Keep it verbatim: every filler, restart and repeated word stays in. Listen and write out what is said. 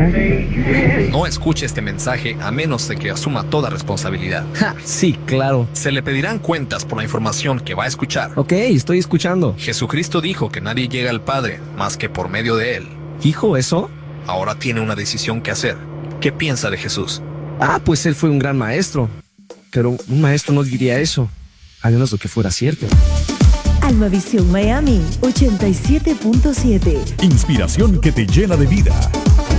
No escuche este mensaje a menos de que asuma toda responsabilidad. Ja, sí, claro. Se le pedirán cuentas por la información que va a escuchar. Ok, estoy escuchando. Jesucristo dijo que nadie llega al Padre más que por medio de Él. ¿Dijo eso? Ahora tiene una decisión que hacer. ¿Qué piensa de Jesús? Ah, pues él fue un gran maestro. Pero un maestro no diría eso, a menos de que fuera cierto. Almavisión Miami ochenta y siete punto siete. Inspiración que te llena de vida.